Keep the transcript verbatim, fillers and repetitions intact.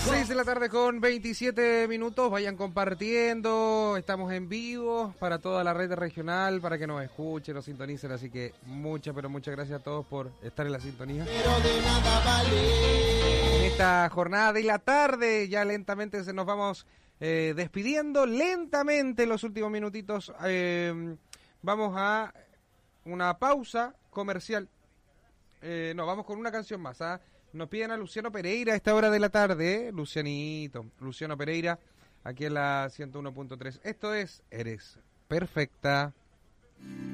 seis de la tarde con veintisiete minutos, vayan compartiendo, estamos en vivo para toda la red regional, para que nos escuchen, nos sintonicen, así que muchas, pero muchas gracias a todos por estar en la sintonía. Pero de nada vale. En esta jornada de la tarde, ya lentamente se nos vamos eh, despidiendo, lentamente en los últimos minutitos, eh, vamos a una pausa comercial, eh, no, vamos con una canción más, ¿ah? Nos piden a Luciano Pereira a esta hora de la tarde, ¿eh? Lucianito, Luciano Pereira, aquí en la ciento uno punto tres. Esto es Eres Perfecta.